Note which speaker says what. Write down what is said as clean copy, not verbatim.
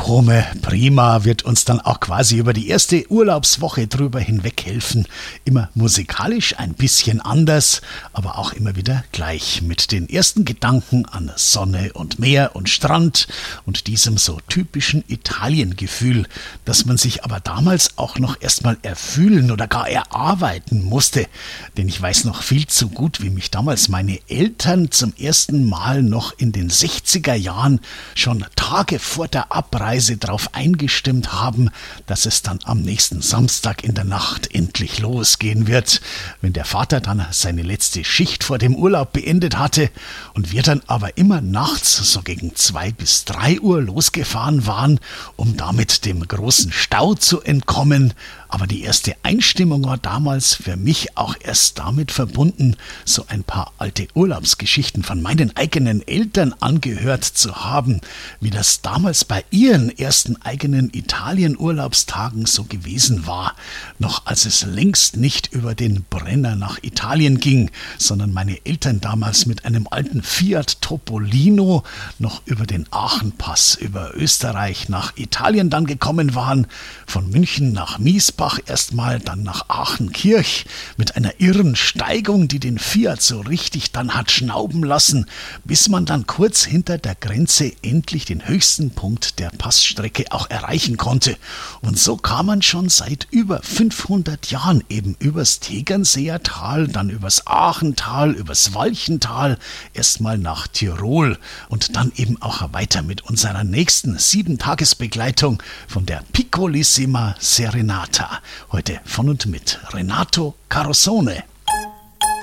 Speaker 1: Come Prima wird uns dann auch quasi über die erste Urlaubswoche drüber hinweg helfen. Immer musikalisch ein bisschen anders, aber auch immer wieder gleich mit den ersten Gedanken an Sonne und Meer und Strand und diesem so typischen Italiengefühl, das man sich aber damals auch noch erstmal erfühlen oder gar erarbeiten musste. Denn ich weiß noch viel zu gut, wie mich damals meine Eltern zum ersten Mal noch in den 60er Jahren schon Tage vor der Abreise darauf eingestimmt haben, dass es dann am nächsten Samstag in der Nacht endlich losgehen wird, wenn der Vater dann seine letzte Schicht vor dem Urlaub beendet hatte und wir dann aber immer nachts so gegen 2 bis 3 Uhr losgefahren waren, um damit dem großen Stau zu entkommen. Aber die erste Einstimmung war damals für mich auch erst damit verbunden, so ein paar alte Urlaubsgeschichten von meinen eigenen Eltern angehört zu haben, wie das damals bei ihren ersten eigenen Italien-Urlaubstagen so gewesen war, noch als es längst nicht über den Brenner nach Italien ging, sondern meine Eltern damals mit einem alten Fiat Topolino noch über den Aachenpass über Österreich nach Italien dann gekommen waren, von München nach Miesbach erstmal, dann nach Aachenkirch mit einer irren Steigung, die den Fiat so richtig dann hat schnauben lassen, bis man dann kurz hinter der Grenze endlich den höchsten Punkt der Passstrecke auch erreichen konnte. Und so kam man schon seit über 500 Jahren eben übers Tegernseer Tal, dann übers Aachental, übers Walchental, erstmal nach Tirol und dann eben auch weiter mit unserer nächsten 7-Tages-Begleitung von der Piccolissima Serenata. Heute von und mit Renato Carosone.